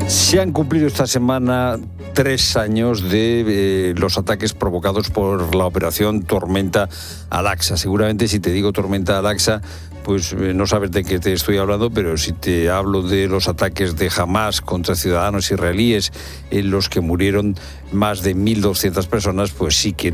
Se han cumplido esta semana 3 años de los ataques provocados por la operación Tormenta Al-Aqsa. Seguramente si te digo Tormenta Al-Aqsa, pues no sabes de qué te estoy hablando, pero si te hablo de los ataques de Hamás contra ciudadanos israelíes, en los que murieron más de 1.200 personas, pues sí que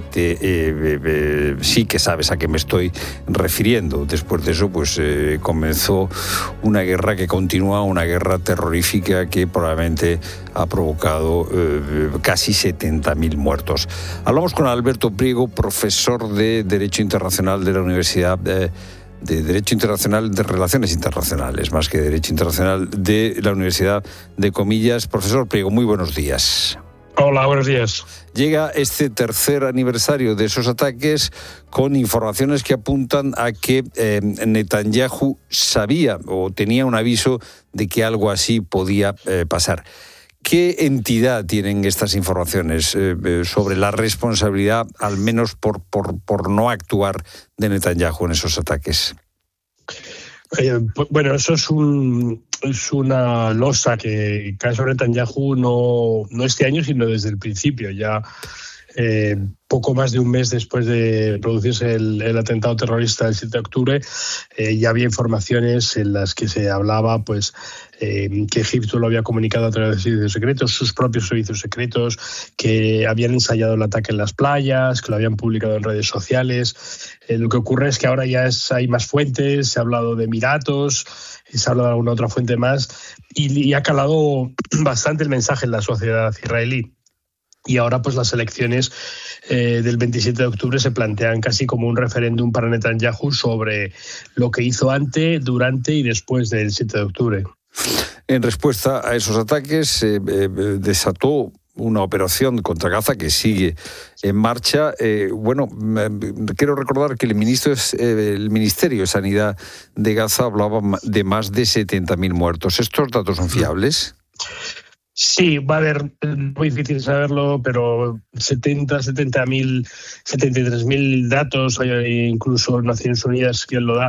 sí que sabes a qué me estoy refiriendo. Después de eso, pues comenzó una guerra que continúa, una guerra terrorífica que probablemente ha provocado casi 70.000 muertos. Hablamos con Alberto Priego, profesor de Derecho Internacional de la Universidad de Derecho Internacional, de Relaciones Internacionales, más que Derecho Internacional, de la Universidad de Comillas. Profesor Priego, muy buenos días. Hola, buenos días. Llega este tercer aniversario de esos ataques con informaciones que apuntan a que Netanyahu sabía o tenía un aviso de que algo así podía pasar. ¿Qué entidad tienen estas informaciones sobre la responsabilidad, al menos por no actuar, de Netanyahu en esos ataques? Bueno, eso es una losa que cae sobre Netanyahu no este año, sino desde el principio. Ya poco más de un mes después de producirse el atentado terrorista del 7 de octubre, ya había informaciones en las que se hablaba que Egipto lo había comunicado a través de servicios secretos, sus propios servicios secretos, que habían ensayado el ataque en las playas, que lo habían publicado en redes sociales. Lo que ocurre es que ahora ya hay más fuentes, se ha hablado de Emiratos, se ha hablado de alguna otra fuente más, y ha calado bastante el mensaje en la sociedad israelí. Y ahora pues las elecciones del 27 de octubre se plantean casi como un referéndum para Netanyahu sobre lo que hizo antes, durante y después del 7 de octubre. En respuesta a esos ataques se desató una operación contra Gaza que sigue en marcha. Quiero recordar que el Ministerio de Sanidad de Gaza hablaba de más de 70.000 muertos. ¿Estos datos son fiables? Sí, va a haber, muy difícil saberlo, pero 70.000, 73.000 datos, incluso Naciones Unidas quien lo da,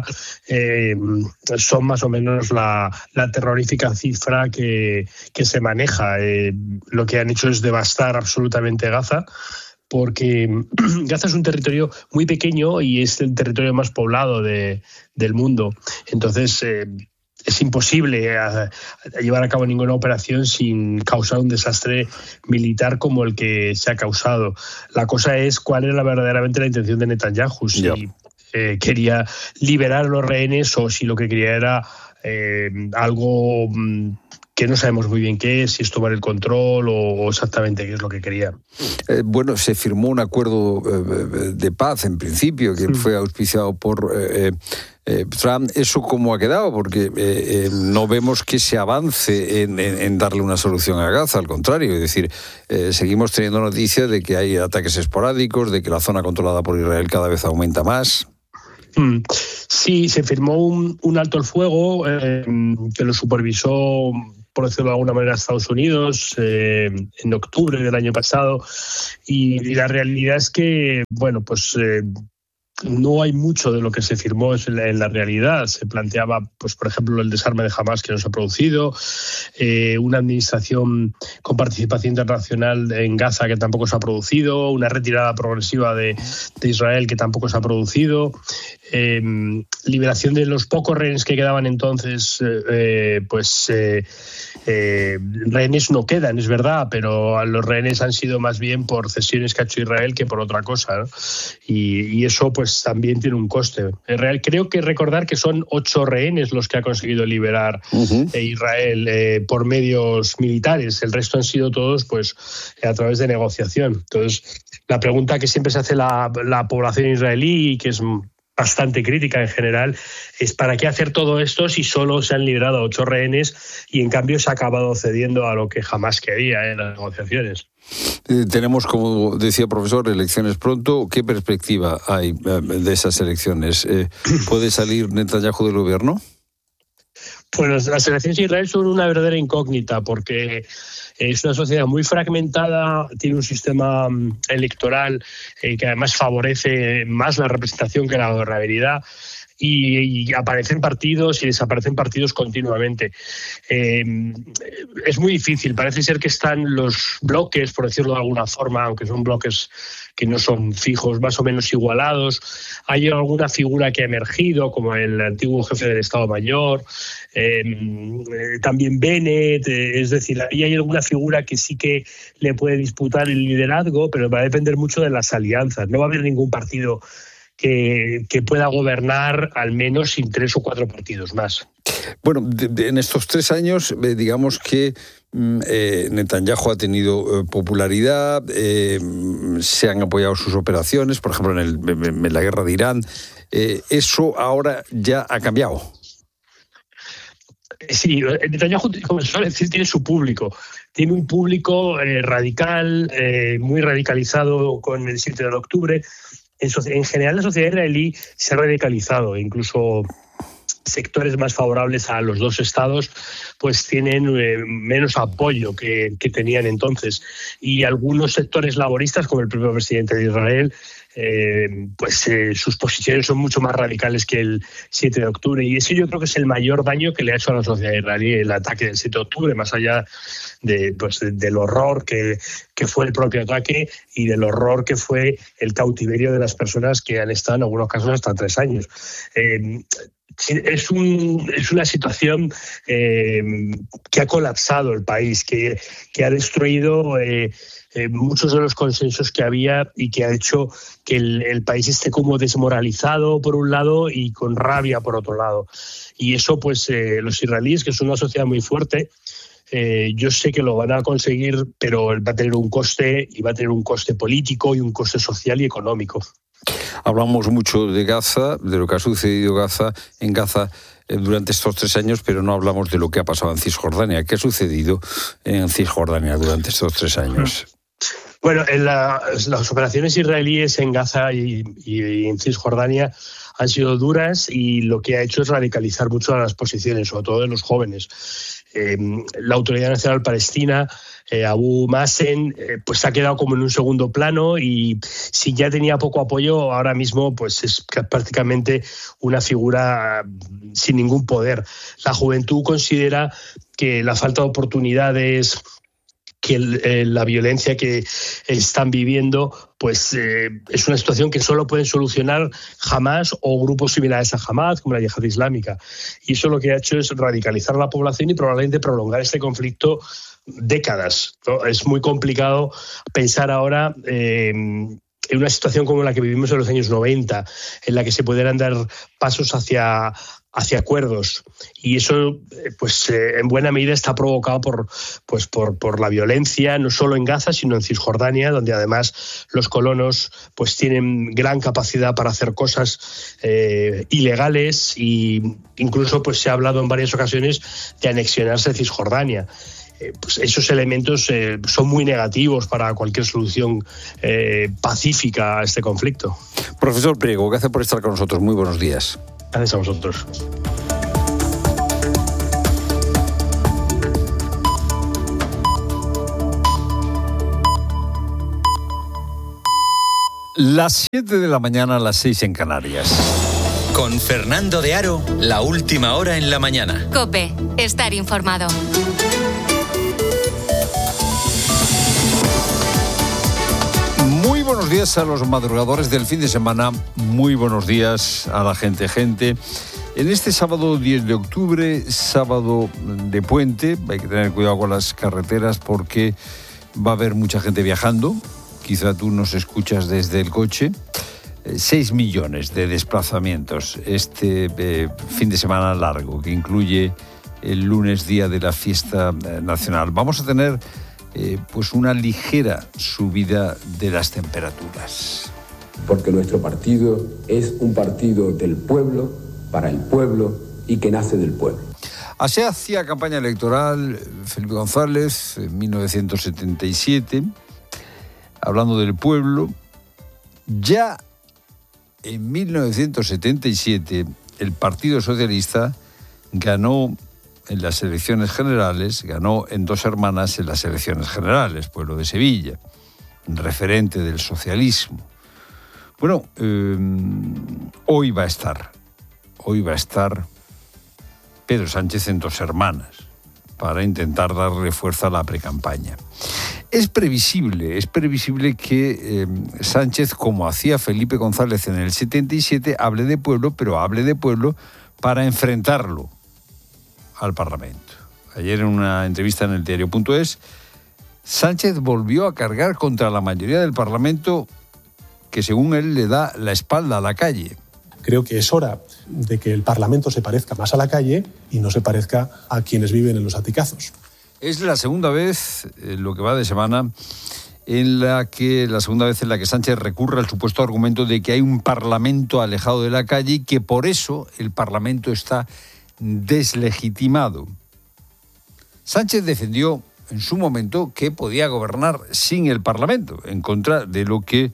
son más o menos la terrorífica cifra que se maneja. Lo que han hecho es devastar absolutamente Gaza, porque Gaza es un territorio muy pequeño y es el territorio más poblado del mundo. Entonces, es imposible llevar a cabo ninguna operación sin causar un desastre militar como el que se ha causado. La cosa es cuál era verdaderamente la intención de Netanyahu, si quería liberar a los rehenes o si lo que quería era algo que no sabemos muy bien qué es, si es tomar el control o exactamente qué es lo que quería. Se firmó un acuerdo de paz en principio que fue auspiciado por Trump. ¿Eso cómo ha quedado? Porque no vemos que se avance en darle una solución a Gaza, al contrario. Es decir, seguimos teniendo noticias de que hay ataques esporádicos, de que la zona controlada por Israel cada vez aumenta más. Sí, se firmó un alto el fuego que lo supervisó, por decirlo de alguna manera, Estados Unidos en octubre del año pasado, y la realidad es que, no hay mucho de lo que se firmó en la realidad. Se planteaba, por ejemplo, el desarme de Hamás que no se ha producido, una administración con participación internacional en Gaza que tampoco se ha producido, una retirada progresiva de Israel que tampoco se ha producido, liberación de los pocos rehenes que quedaban entonces, rehenes no quedan, es verdad, pero los rehenes han sido más bien por cesiones que ha hecho Israel que por otra cosa, ¿no? Y eso también tiene un coste. Creo que recordar que son 8 rehenes los que ha conseguido liberar Israel por medios militares. El resto han sido todos a través de negociación. Entonces, la pregunta que siempre se hace la población israelí, y que es bastante crítica en general, es ¿para qué hacer todo esto si solo se han liberado 8 rehenes y en cambio se ha acabado cediendo a lo que jamás quería en las negociaciones? Tenemos, como decía profesor, elecciones pronto. ¿Qué perspectiva hay de esas elecciones? ¿Puede salir Netanyahu del gobierno? Pues las elecciones de Israel son una verdadera incógnita, porque es una sociedad muy fragmentada, tiene un sistema electoral que además favorece más la representación que la gobernabilidad. y aparecen partidos y desaparecen partidos continuamente. Es muy difícil. Parece ser que están los bloques, por decirlo de alguna forma, aunque son bloques que no son fijos, más o menos igualados. Hay alguna figura que ha emergido, como el antiguo jefe del Estado Mayor, también Bennett, es decir, ahí hay alguna figura que sí que le puede disputar el liderazgo, pero va a depender mucho de las alianzas. No va a haber ningún partido que pueda gobernar al menos sin 3 o 4 partidos más. Bueno, en estos 3 años, digamos que Netanyahu ha tenido popularidad, se han apoyado sus operaciones, por ejemplo, en la guerra de Irán. Eso ahora ya ha cambiado. Sí, Netanyahu, como se suele decir, tiene su público. Tiene un público radical, muy radicalizado con el 7 de octubre. En general, la sociedad israelí se ha radicalizado, incluso sectores más favorables a los dos estados pues tienen menos apoyo que tenían entonces, y algunos sectores laboristas, como el propio presidente de Israel, sus posiciones son mucho más radicales que el 7 de octubre, y eso yo creo que es el mayor daño que le ha hecho a la sociedad israelí el ataque del 7 de octubre, más allá del horror que fue el propio ataque y del horror que fue el cautiverio de las personas que han estado en algunos casos hasta 3 años. Es una situación que ha colapsado el país, que ha destruido muchos de los consensos que había y que ha hecho que el país esté como desmoralizado por un lado y con rabia por otro lado. Y eso, pues, los israelíes, que son una sociedad muy fuerte, yo sé que lo van a conseguir, pero va a tener un coste, y va a tener un coste político y un coste social y económico. Hablamos mucho de Gaza, de lo que ha sucedido en Gaza durante estos 3 años, pero no hablamos de lo que ha pasado en Cisjordania. ¿Qué ha sucedido en Cisjordania durante estos 3 años? Bueno, las operaciones israelíes en Gaza y en Cisjordania han sido duras, y lo que ha hecho es radicalizar mucho las posiciones, sobre todo de los jóvenes. La Autoridad Nacional Palestina, Abu Mazen, pues ha quedado como en un segundo plano, y si ya tenía poco apoyo, ahora mismo pues es prácticamente una figura sin ningún poder. La juventud considera que la falta de oportunidades, que la violencia que están viviendo, pues es una situación que solo pueden solucionar Hamás o grupos similares a Hamás, como la Yihad Islámica. Y eso lo que ha hecho es radicalizar a la población y probablemente prolongar este conflicto décadas, ¿no? Es muy complicado pensar ahora en una situación como la que vivimos en los años 90, en la que se pudieran dar pasos hacia acuerdos, y eso pues en buena medida está provocado por la violencia, no solo en Gaza sino en Cisjordania, donde además los colonos pues tienen gran capacidad para hacer cosas ilegales, y incluso pues se ha hablado en varias ocasiones de anexionarse Cisjordania. Pues esos elementos son muy negativos para cualquier solución pacífica a este conflicto. Profesor Priego, gracias por estar con nosotros. Muy buenos días. Gracias a vosotros. Las 7 de la mañana, las 6 en Canarias. Con Fernando de Aro, la última hora en la mañana. COPE, estar informado. Muy buenos días a los madrugadores del fin de semana, muy buenos días a la gente. En este sábado 10 de octubre, sábado de puente, hay que tener cuidado con las carreteras porque va a haber mucha gente viajando. Quizá tú nos escuchas desde el coche. 6 millones de desplazamientos este fin de semana largo, que incluye el lunes, día de la fiesta nacional. Vamos a tener pues una ligera subida de las temperaturas. Porque nuestro partido es un partido del pueblo, para el pueblo y que nace del pueblo. Así hacía campaña electoral Felipe González en 1977, hablando del pueblo. Ya en 1977 el Partido Socialista ganó en las elecciones generales, ganó en 2 hermanas en las elecciones generales, Pueblo de Sevilla, referente del socialismo. Bueno, hoy va a estar hoy va a estar Pedro Sánchez en Dos Hermanas para intentar darle fuerza a la precampaña. Es previsible que Sánchez, como hacía Felipe González en el 77, hable de pueblo, pero hable de pueblo para enfrentarlo al Parlamento. Ayer en una entrevista en el diario.es, Sánchez volvió a cargar contra la mayoría del Parlamento que, según él, le da la espalda a la calle. Creo que es hora de que el Parlamento se parezca más a la calle y no se parezca a quienes viven en los aticazos. Es la segunda vez, lo que va de semana, en la que Sánchez recurre al supuesto argumento de que hay un Parlamento alejado de la calle y que por eso el Parlamento está deslegitimado. Sánchez defendió en su momento que podía gobernar sin el Parlamento, en contra de lo que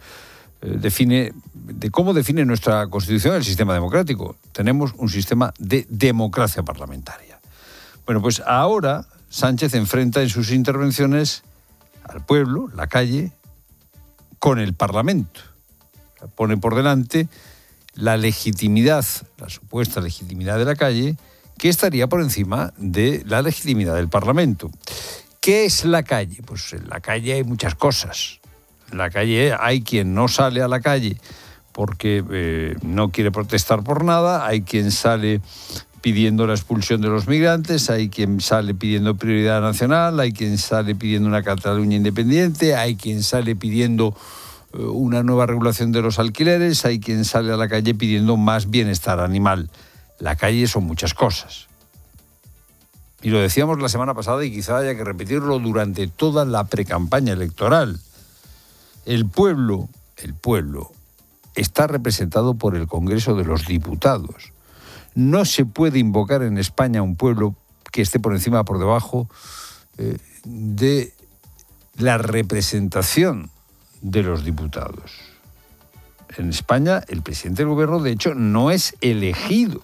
de cómo define nuestra Constitución el sistema democrático. Tenemos un sistema de democracia parlamentaria. Bueno, pues ahora Sánchez enfrenta en sus intervenciones al pueblo, la calle, con el Parlamento. Pone por delante la legitimidad, la supuesta legitimidad de la calle, que estaría por encima de la legitimidad del Parlamento. ¿Qué es la calle? Pues en la calle hay muchas cosas. En la calle hay quien no sale a la calle porque no quiere protestar por nada, hay quien sale pidiendo la expulsión de los migrantes, hay quien sale pidiendo prioridad nacional, hay quien sale pidiendo una Cataluña independiente, hay quien sale pidiendo una nueva regulación de los alquileres, hay quien sale a la calle pidiendo más bienestar animal. La calle son muchas cosas. Y lo decíamos la semana pasada y quizá haya que repetirlo durante toda la precampaña electoral. El pueblo está representado por el Congreso de los Diputados. No se puede invocar en España un pueblo que esté por encima o por debajo de la representación de los diputados. En España, el presidente del gobierno, de hecho, no es elegido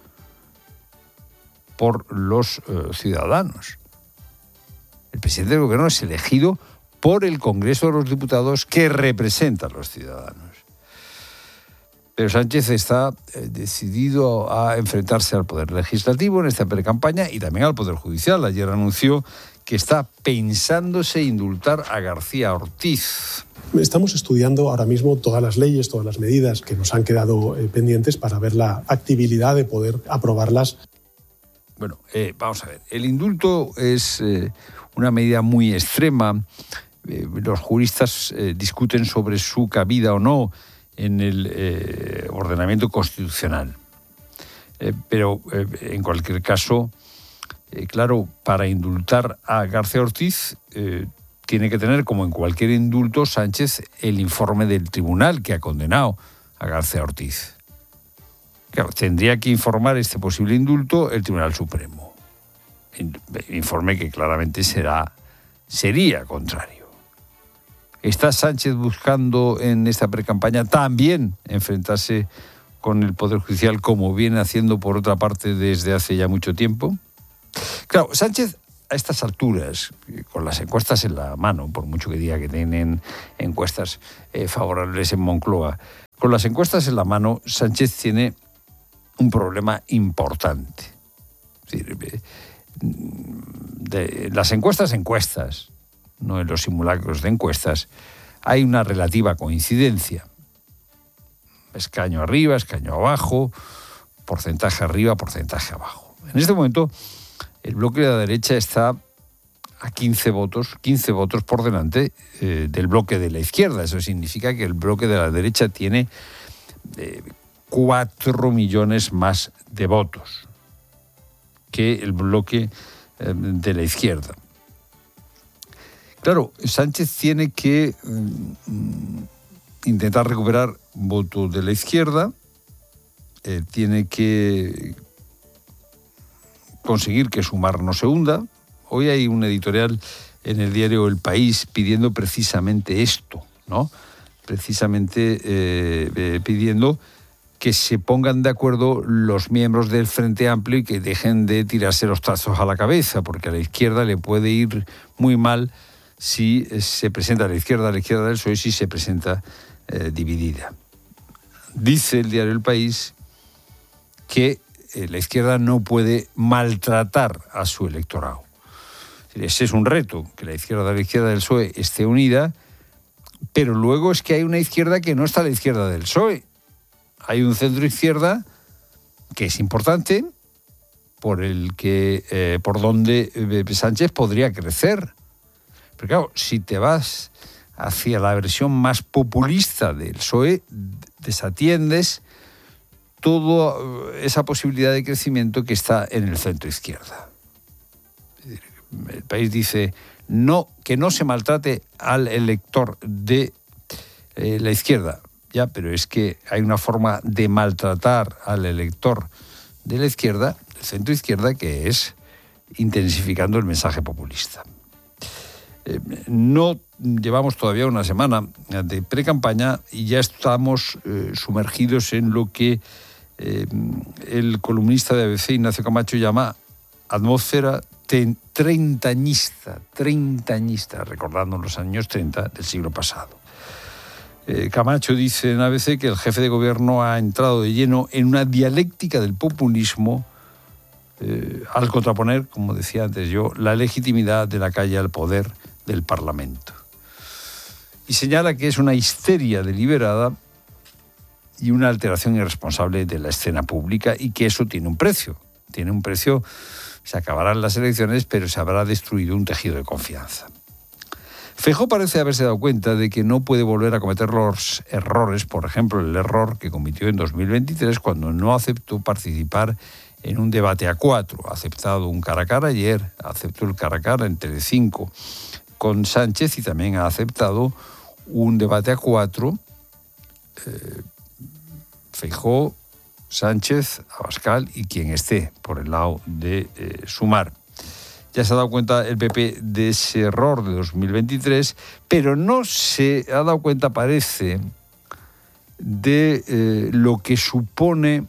por los ciudadanos. El presidente del gobierno es elegido por el Congreso de los Diputados, que representa a los ciudadanos. Pero Sánchez está decidido a enfrentarse al Poder Legislativo en esta precampaña y también al Poder Judicial. Ayer anunció que está pensándose indultar a García Ortiz. Estamos estudiando ahora mismo todas las leyes, todas las medidas que nos han quedado pendientes para ver la factibilidad de poder aprobarlas. Bueno, vamos a ver. El indulto es una medida muy extrema. Los juristas discuten sobre su cabida o no en el ordenamiento constitucional. Pero en cualquier caso, claro, para indultar a García Ortiz tiene que tener, como en cualquier indulto, Sánchez, el informe del tribunal que ha condenado a García Ortiz. Claro, tendría que informar este posible indulto el Tribunal Supremo. Informe que claramente sería contrario. ¿Está Sánchez buscando en esta precampaña también enfrentarse con el Poder Judicial, como viene haciendo por otra parte desde hace ya mucho tiempo? Claro, Sánchez a estas alturas, con las encuestas en la mano, por mucho que diga que tienen encuestas favorables en Moncloa, con las encuestas en la mano, Sánchez tiene un problema importante. Es decir, de las encuestas, no en los simulacros de encuestas, hay una relativa coincidencia. Escaño arriba, escaño abajo, porcentaje arriba, porcentaje abajo. En este momento, el bloque de la derecha está a 15 votos por delante del bloque de la izquierda. Eso significa que el bloque de la derecha tiene 4 millones más de votos que el bloque de la izquierda. Claro, Sánchez tiene que intentar recuperar voto de la izquierda, tiene que conseguir que Sumar no se hunda. Hoy hay un editorial en el diario El País pidiendo precisamente esto, ¿no? Precisamente pidiendo que se pongan de acuerdo los miembros del Frente Amplio y que dejen de tirarse los trazos a la cabeza, porque a la izquierda le puede ir muy mal si se presenta a la izquierda del PSOE, si se presenta dividida. Dice el diario El País que la izquierda no puede maltratar a su electorado. Ese es un reto, que la izquierda del PSOE esté unida, pero luego es que hay una izquierda que no está a la izquierda del PSOE. Hay un centro izquierda que es importante, por donde Sánchez podría crecer. Pero claro, si te vas hacia la versión más populista del PSOE, desatiendes toda esa posibilidad de crecimiento que está en el centro izquierda. El País dice que no se maltrate al elector de la izquierda. Ya, pero es que hay una forma de maltratar al elector de la izquierda, del centro izquierda, que es intensificando el mensaje populista. No llevamos todavía una semana de pre-campaña y ya estamos sumergidos en lo que el columnista de ABC, Ignacio Camacho, llama atmósfera treintañista, recordando los años 30 del siglo pasado. Camacho dice en ABC que el jefe de gobierno ha entrado de lleno en una dialéctica del populismo al contraponer, como decía antes yo, la legitimidad de la calle al poder del Parlamento. Y señala que es una histeria deliberada y una alteración irresponsable de la escena pública y que eso tiene un precio. Tiene un precio, se acabarán las elecciones, pero se habrá destruido un tejido de confianza. Feijóo parece haberse dado cuenta de que no puede volver a cometer los errores, por ejemplo, el error que cometió en 2023 cuando no aceptó participar en un debate a 4. Ha aceptado un cara a cara ayer, aceptó el cara a cara en Telecinco con Sánchez y también ha aceptado un debate a 4. Feijóo, Sánchez, Abascal y quien esté por el lado de Sumar. Ya se ha dado cuenta el PP de ese error de 2023, pero no se ha dado cuenta, parece, de lo que supone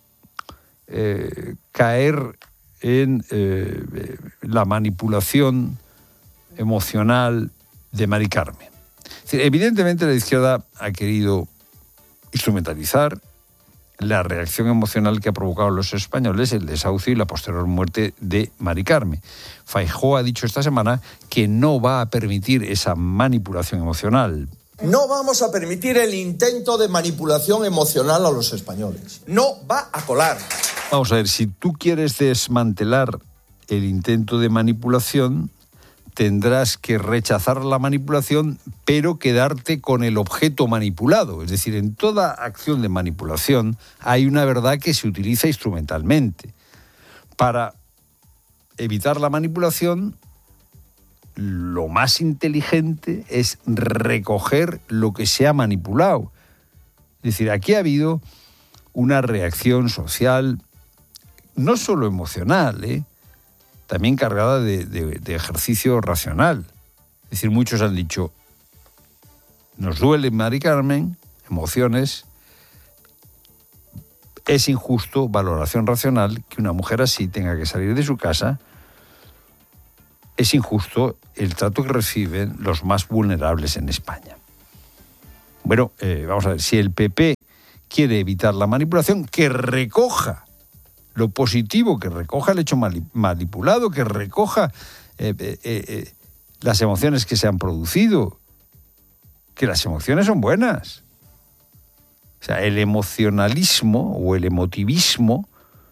caer en la manipulación emocional de Mari Carmen. Es decir, evidentemente la izquierda ha querido instrumentalizar la reacción emocional que ha provocado a los españoles el desahucio y la posterior muerte de Mari Carmen. Feijóo ha dicho esta semana que no va a permitir esa manipulación emocional. No vamos a permitir el intento de manipulación emocional a los españoles. No va a colar. Vamos a ver, si tú quieres desmantelar el intento de manipulación, tendrás que rechazar la manipulación, pero quedarte con el objeto manipulado. Es decir, en toda acción de manipulación hay una verdad que se utiliza instrumentalmente. Para evitar la manipulación, lo más inteligente es recoger lo que se ha manipulado. Es decir, aquí ha habido una reacción social, no solo emocional, también cargada de ejercicio racional. Es decir, muchos han dicho, nos duele Mari Carmen, emociones, es injusto, valoración racional, que una mujer así tenga que salir de su casa, es injusto el trato que reciben los más vulnerables en España. Bueno, vamos a ver, si el PP quiere evitar la manipulación, que recoja lo positivo, que recoja el hecho manipulado, que recoja las emociones que se han producido, que las emociones son buenas. O sea, el emocionalismo o el emotivismo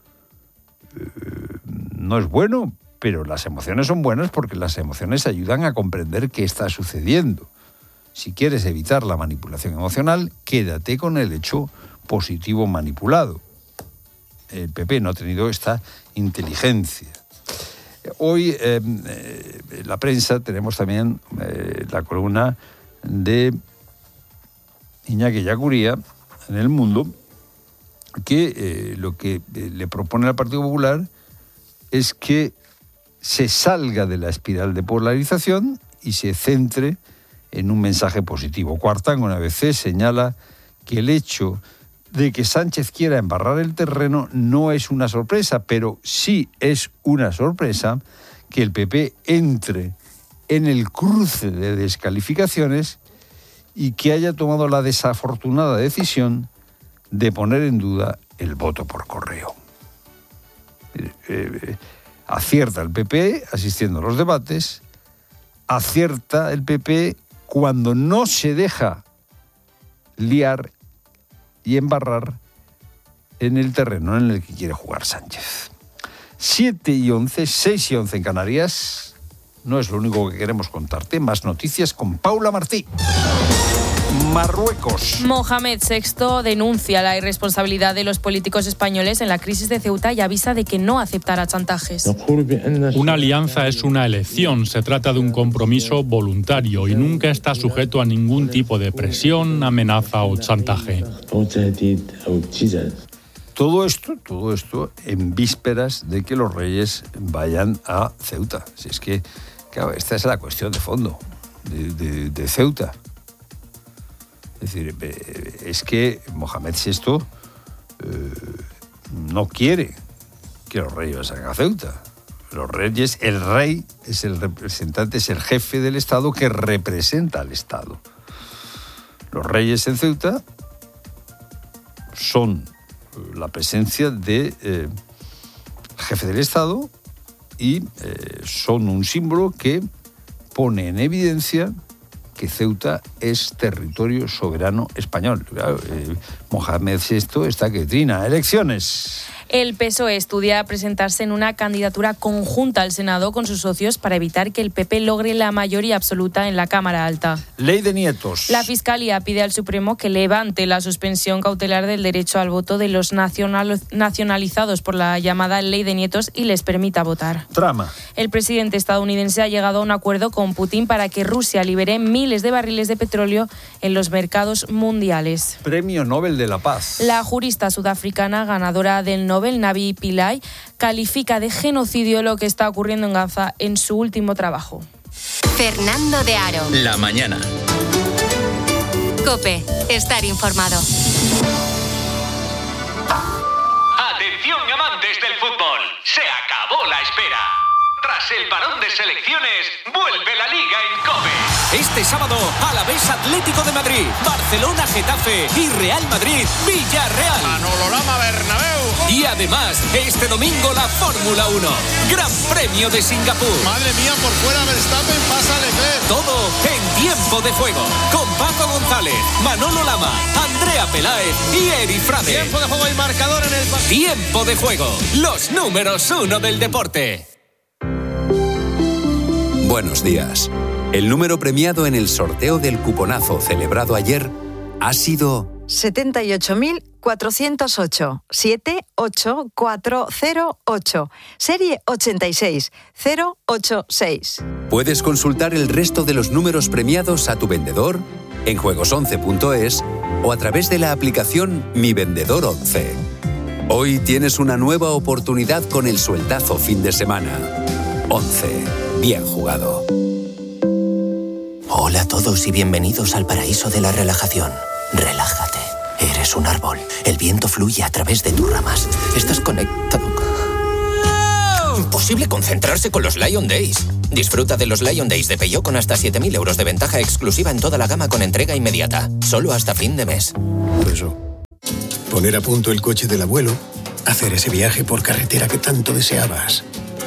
no es bueno, pero las emociones son buenas porque las emociones ayudan a comprender qué está sucediendo. Si quieres evitar la manipulación emocional, quédate con el hecho positivo manipulado. El PP no ha tenido esta inteligencia. Hoy en la prensa tenemos también la columna de Iñaki Yacuría en El Mundo, que lo que le propone al Partido Popular es que se salga de la espiral de polarización y se centre en un mensaje positivo. Cuartango en ABC señala que el hecho de que Sánchez quiera embarrar el terreno no es una sorpresa, pero sí es una sorpresa que el PP entre en el cruce de descalificaciones y que haya tomado la desafortunada decisión de poner en duda el voto por correo. Acierta el PP asistiendo a los debates, acierta el PP cuando no se deja liar y embarrar en el terreno en el que quiere jugar Sánchez. 7:11, 6:11 en Canarias. No es lo único que queremos contarte. Más noticias con Paula Martí. Marruecos. Mohamed VI denuncia la irresponsabilidad de los políticos españoles en la crisis de Ceuta y avisa de que no aceptará chantajes. Una alianza es una elección, se trata de un compromiso voluntario y nunca está sujeto a ningún tipo de presión, amenaza o chantaje. Todo esto en vísperas de que los reyes vayan a Ceuta. Si es que, claro, esta es la cuestión de fondo de Ceuta. Es decir, es que Mohamed VI no quiere que los reyes vayan a Ceuta. Los reyes, el rey es el representante, es el jefe del Estado que representa al Estado. Los reyes en Ceuta son la presencia del jefe del Estado y son un símbolo que pone en evidencia que Ceuta es territorio soberano español. Claro, Mohamed VI está que trina. Elecciones. El PSOE estudia presentarse en una candidatura conjunta al Senado con sus socios para evitar que el PP logre la mayoría absoluta en la Cámara Alta. Ley de nietos. La Fiscalía pide al Supremo que levante la suspensión cautelar del derecho al voto de los nacionalizados por la llamada Ley de nietos y les permita votar. Trama. El presidente estadounidense ha llegado a un acuerdo con Putin para que Rusia libere miles de barriles de petróleo en los mercados mundiales. Premio Nobel de la Paz. La jurista sudafricana ganadora del Nobel, Navi Pillay, califica de genocidio lo que está ocurriendo en Gaza en su último trabajo. Fernando de Aro. La mañana. COPE. Estar informado. Atención, amantes del fútbol. Se acabó la espera. Tras el parón de selecciones, vuelve la Liga en COPE. Este sábado, Alavés Atlético de Madrid, Barcelona Getafe y Real Madrid Villarreal. Manolo Lama Bernabéu. Y además, este domingo la Fórmula 1. Gran Premio de Singapur. Madre mía, por fuera Verstappen, pasa Leclerc. Todo en Tiempo de Juego. Con Paco González, Manolo Lama, Andrea Peláez y Eri Frade. Tiempo de juego y marcador en el... Tiempo de Juego. Los números 1 del deporte. Buenos días. El número premiado en el sorteo del cuponazo celebrado ayer ha sido 78.408. 78408. Serie 86086. Puedes consultar el resto de los números premiados a tu vendedor en juegos11.es o a través de la aplicación Mi Vendedor 11. Hoy tienes una nueva oportunidad con el sueldazo fin de semana. 11. Bien jugado. Hola a todos y bienvenidos al paraíso de la relajación. Relájate. Eres un árbol. El viento fluye a través de tus ramas. Estás conectado. Imposible concentrarse con los Lion Days. Disfruta de los Lion Days de Peugeot con hasta 7.000 euros de ventaja exclusiva en toda la gama con entrega inmediata. Solo hasta fin de mes. Por eso, poner a punto el coche del abuelo, hacer ese viaje por carretera que tanto deseabas.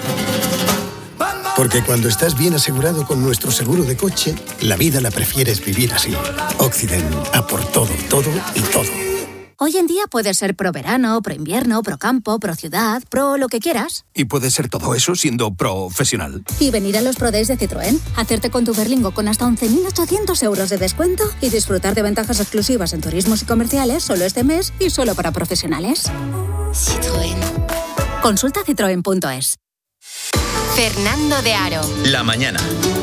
Porque cuando estás bien asegurado con nuestro seguro de coche, la vida la prefieres vivir así. Occident, a por todo, todo y todo. Hoy en día puedes ser pro verano, pro invierno, pro campo, pro ciudad, pro lo que quieras. Y puedes ser todo eso siendo profesional. Y venir a los Pro Days de Citroën, hacerte con tu Berlingo con hasta 11.800 euros de descuento y disfrutar de ventajas exclusivas en turismos y comerciales solo este mes y solo para profesionales. Citroën. Consulta citroen.es. Fernando de Aro. La mañana.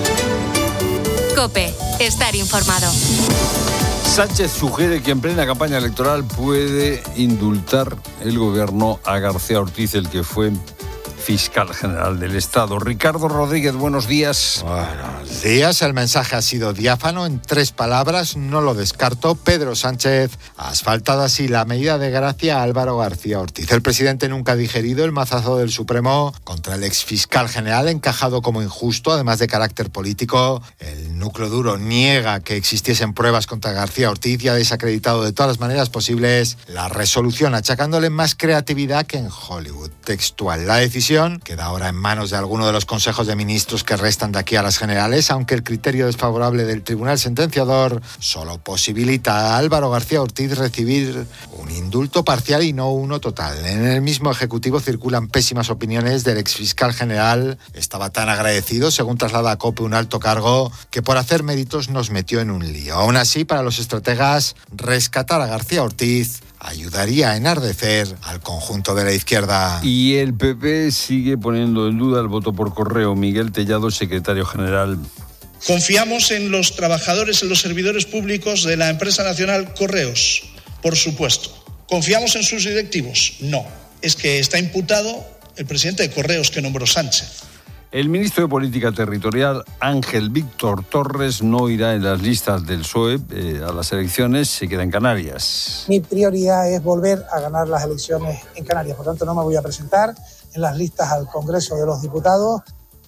COPE. Estar informado. Sánchez sugiere que en plena campaña electoral puede indultar el gobierno a García Ortiz, el que fue fiscal general del Estado. Ricardo Rodríguez, buenos días. Buenos días. El mensaje ha sido diáfano en 3 palabras, no lo descarto. Pedro Sánchez ha asfaltado así la medida de gracia a Álvaro García Ortiz. El presidente nunca ha digerido el mazazo del Supremo contra el exfiscal general, encajado como injusto, además de carácter político. El núcleo duro niega que existiesen pruebas contra García Ortiz y ha desacreditado de todas las maneras posibles la resolución, achacándole más creatividad que en Hollywood. Textual. La decisión queda ahora en manos de alguno de los consejos de ministros que restan de aquí a las generales, aunque el criterio desfavorable del tribunal sentenciador solo posibilita a Álvaro García Ortiz recibir un indulto parcial y no uno total. En el mismo ejecutivo circulan pésimas opiniones del exfiscal general. Estaba tan agradecido, según traslada a COPE un alto cargo, que por hacer méritos nos metió en un lío. Aún así, para los estrategas, rescatar a García Ortiz ayudaría a enardecer al conjunto de la izquierda. Y el PP sigue poniendo en duda el voto por correo. Miguel Tellado, secretario general. Confiamos en los trabajadores, en los servidores públicos de la empresa nacional Correos, por supuesto. ¿Confiamos en sus directivos? No. Es que está imputado el presidente de Correos que nombró Sánchez. El ministro de Política Territorial, Ángel Víctor Torres, no irá en las listas del PSOE a las elecciones, se queda en Canarias. Mi prioridad es volver a ganar las elecciones en Canarias, por tanto no me voy a presentar en las listas al Congreso de los Diputados.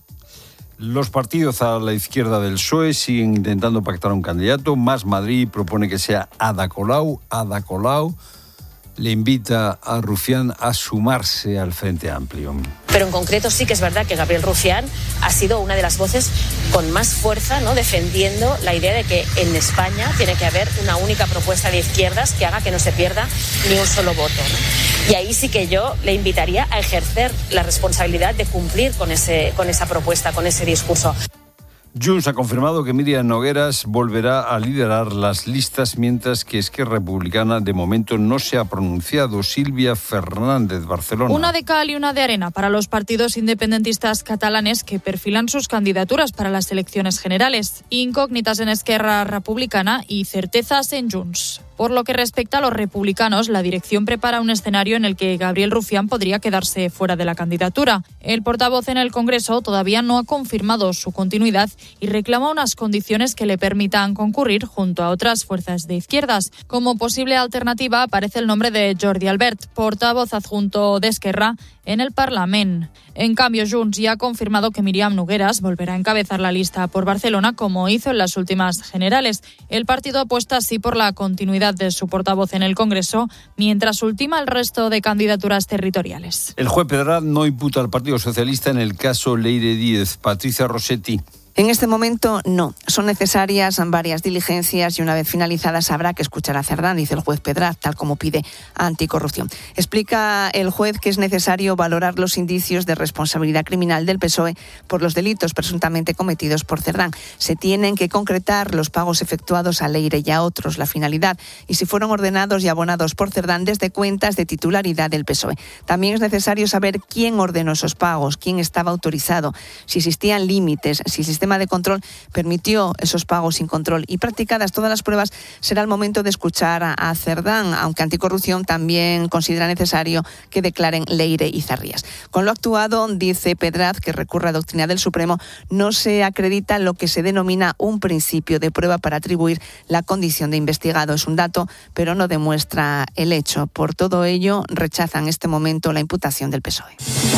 Los partidos a la izquierda del PSOE siguen intentando pactar un candidato. Más Madrid propone que sea Ada Colau. Ada Colau le invita a Rufián a sumarse al Frente Amplio. Pero en concreto sí que es verdad que Gabriel Rufián ha sido una de las voces con más fuerza, ¿no?, defendiendo la idea de que en España tiene que haber una única propuesta de izquierdas que haga que no se pierda ni un solo voto, ¿no? Y ahí sí que yo le invitaría a ejercer la responsabilidad de cumplir con esa propuesta, con ese discurso. Junts ha confirmado que Míriam Nogueras volverá a liderar las listas, mientras que Esquerra Republicana de momento no se ha pronunciado. Silvia Fernández, Barcelona. Una de cal y una de arena para los partidos independentistas catalanes que perfilan sus candidaturas para las elecciones generales. Incógnitas en Esquerra Republicana y certezas en Junts. Por lo que respecta a los republicanos, la dirección prepara un escenario en el que Gabriel Rufián podría quedarse fuera de la candidatura. El portavoz en el Congreso todavía no ha confirmado su continuidad y reclama unas condiciones que le permitan concurrir junto a otras fuerzas de izquierdas. Como posible alternativa aparece el nombre de Jordi Albert, portavoz adjunto de Esquerra en el Parlament. En cambio, Junts ya ha confirmado que Míriam Nogueras volverá a encabezar la lista por Barcelona, como hizo en las últimas generales. El partido apuesta así por la continuidad de su portavoz en el Congreso, mientras ultima el resto de candidaturas territoriales. El juez Pedraz no imputa al Partido Socialista en el caso Leire Díez. Patricia Rossetti. En este momento no. Son necesarias varias diligencias y una vez finalizadas habrá que escuchar a Cerdán, dice el juez Pedraz, tal como pide Anticorrupción. Explica el juez que es necesario valorar los indicios de responsabilidad criminal del PSOE por los delitos presuntamente cometidos por Cerdán. Se tienen que concretar los pagos efectuados a Leire y a otros, la finalidad, y si fueron ordenados y abonados por Cerdán desde cuentas de titularidad del PSOE. También es necesario saber quién ordenó esos pagos, quién estaba autorizado, si existían límites, si el sistema de control permitió esos pagos sin control, y practicadas todas las pruebas será el momento de escuchar a Cerdán, aunque Anticorrupción también considera necesario que declaren Leire y Zarrías. Con lo actuado, dice Pedraz, que recurre a doctrina del Supremo, no se acredita lo que se denomina un principio de prueba para atribuir la condición de investigado. Es un dato, pero no demuestra el hecho. Por todo ello, rechazan en este momento la imputación del PSOE.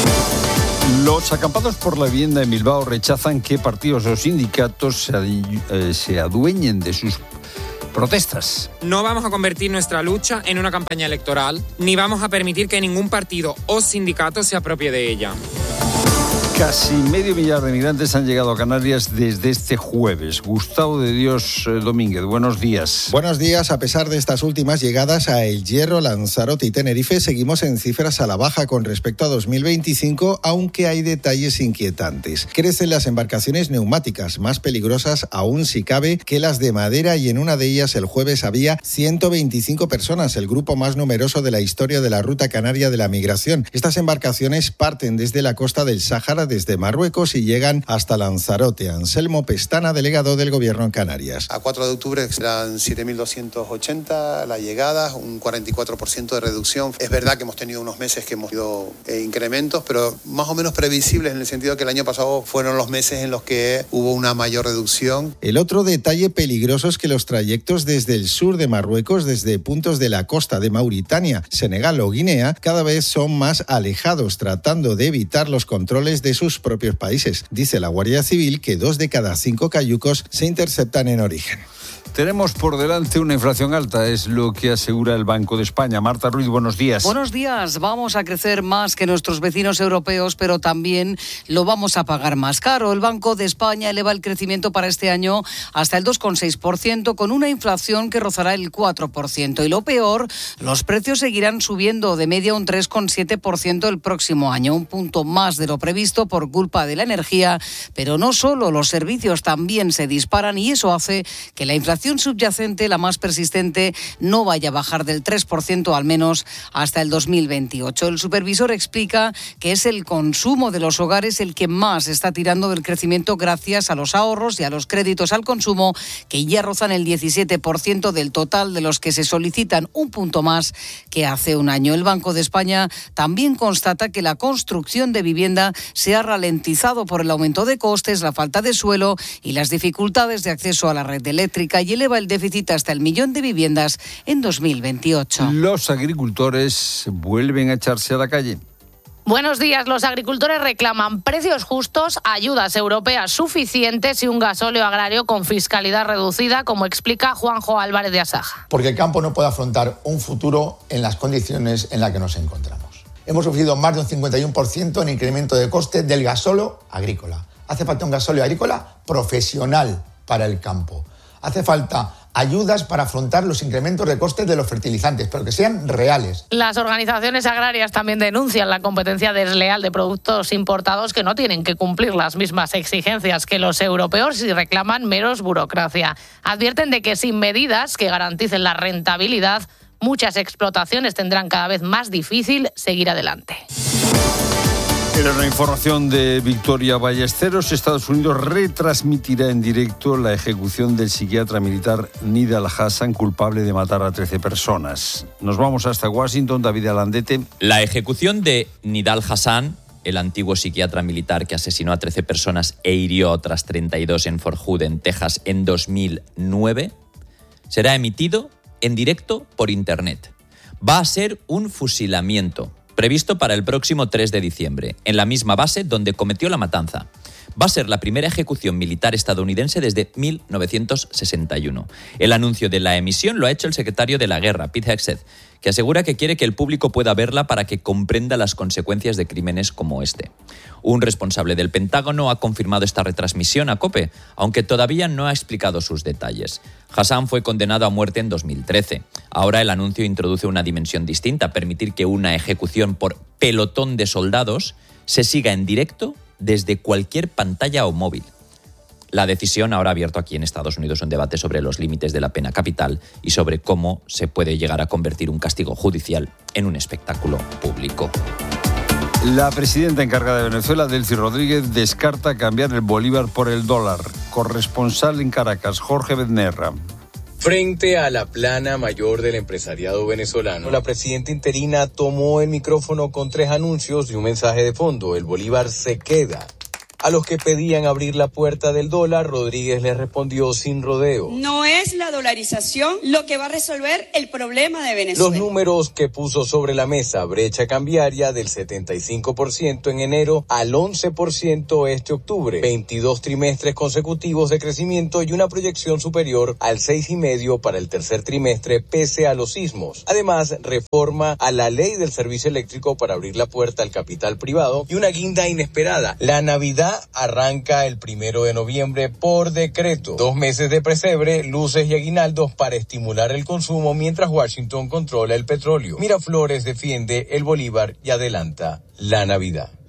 Los acampados por la vivienda en Bilbao rechazan que partidos o sindicatos se adueñen de sus protestas. No vamos a convertir nuestra lucha en una campaña electoral, ni vamos a permitir que ningún partido o sindicato se apropie de ella. Casi medio millar de migrantes han llegado a Canarias desde este jueves. Gustavo de Dios Domínguez, buenos días. Buenos días. A pesar de estas últimas llegadas a El Hierro, Lanzarote y Tenerife, seguimos en cifras a la baja con respecto a 2025, aunque hay detalles inquietantes. Crecen las embarcaciones neumáticas, más peligrosas aún si cabe que las de madera, y en una de ellas el jueves había 125 personas, el grupo más numeroso de la historia de la ruta canaria de la migración. Estas embarcaciones parten desde la costa del Sáhara, desde Marruecos, y llegan hasta Lanzarote. Anselmo Pestana, delegado del Gobierno en Canarias. A 4 de octubre serán 7.280 las llegadas, un 44% de reducción. Es verdad que hemos tenido unos meses que hemos tenido incrementos, pero más o menos previsibles, en el sentido que el año pasado fueron los meses en los que hubo una mayor reducción. El otro detalle peligroso es que los trayectos desde el sur de Marruecos, desde puntos de la costa de Mauritania, Senegal o Guinea, cada vez son más alejados, tratando de evitar los controles de sus propios países. Dice la Guardia Civil que 2 de cada 5 cayucos se interceptan en origen. Tenemos por delante una inflación alta, es lo que asegura el Banco de España. Marta Ruiz, buenos días. Buenos días. Vamos a crecer más que nuestros vecinos europeos, pero también lo vamos a pagar más caro. El Banco de España eleva el crecimiento para este año hasta el 2,6%, con una inflación que rozará el 4%. Y lo peor, los precios seguirán subiendo, de media un 3,7% el próximo año, un punto más de lo previsto por culpa de la energía. Pero no solo, los servicios también se disparan y eso hace que la inflación subyacente, la más persistente, no vaya a bajar del 3% al menos hasta el 2028. El supervisor explica que es el consumo de los hogares el que más está tirando del crecimiento gracias a los ahorros y a los créditos al consumo, que ya rozan el 17% del total de los que se solicitan, un punto más que hace un año. El Banco de España también constata que la construcción de vivienda se ha ralentizado por el aumento de costes, la falta de suelo y las dificultades de acceso a la red eléctrica, y eleva el déficit hasta el 1.000.000 de viviendas en 2028. Los agricultores vuelven a echarse a la calle. Buenos días. Los agricultores reclaman precios justos, ayudas europeas suficientes y un gasóleo agrario con fiscalidad reducida, como explica Juanjo Álvarez de Asaja. Porque el campo no puede afrontar un futuro en las condiciones en las que nos encontramos. Hemos sufrido más de un 51% en incremento de coste del gasóleo agrícola. Hace falta un gasóleo agrícola profesional para el campo. Hace falta ayudas para afrontar los incrementos de costes de los fertilizantes, pero que sean reales. Las organizaciones agrarias también denuncian la competencia desleal de productos importados que no tienen que cumplir las mismas exigencias que los europeos y reclaman menos burocracia. Advierten de que sin medidas que garanticen la rentabilidad, muchas explotaciones tendrán cada vez más difícil seguir adelante. Era una información de Victoria Ballesteros. Estados Unidos retransmitirá en directo la ejecución del psiquiatra militar Nidal Hassan, culpable de matar a 13 personas. Nos vamos hasta Washington, David Alandete. La ejecución de Nidal Hassan, el antiguo psiquiatra militar que asesinó a 13 personas e hirió a otras 32 en Fort Hood, en Texas, en 2009, será emitido en directo por Internet. Va a ser un fusilamiento previsto para el próximo 3 de diciembre, en la misma base donde cometió la matanza. Va a ser la primera ejecución militar estadounidense desde 1961. El anuncio de la emisión lo ha hecho el secretario de la Guerra, Pete Hegseth, que asegura que quiere que el público pueda verla para que comprenda las consecuencias de crímenes como este. Un responsable del Pentágono ha confirmado esta retransmisión a COPE, aunque todavía no ha explicado sus detalles. Hassan fue condenado a muerte en 2013. Ahora el anuncio introduce una dimensión distinta, permitir que una ejecución por pelotón de soldados se siga en directo desde cualquier pantalla o móvil. La decisión ahora ha abierto aquí en Estados Unidos un debate sobre los límites de la pena capital y sobre cómo se puede llegar a convertir un castigo judicial en un espectáculo público. La presidenta encargada de Venezuela, Delcy Rodríguez, descarta cambiar el bolívar por el dólar. Corresponsal en Caracas, Jorge Bednerra. Frente a la plana mayor del empresariado venezolano, la presidenta interina tomó el micrófono con 3 anuncios y un mensaje de fondo: el bolívar se queda. A los que pedían abrir la puerta del dólar, Rodríguez les respondió sin rodeo. No es la dolarización lo que va a resolver el problema de Venezuela. Los números que puso sobre la mesa: brecha cambiaria del 75% en enero al 11% este octubre, 22 trimestres consecutivos de crecimiento y una proyección superior al 6,5% para el tercer trimestre pese a los sismos. Además, reforma a la ley del servicio eléctrico para abrir la puerta al capital privado y una guinda inesperada: la Navidad arranca el 1 de noviembre por decreto. 2 meses de pesebre, luces y aguinaldos para estimular el consumo mientras Washington controla el petróleo. Miraflores defiende el bolívar y adelanta la Navidad.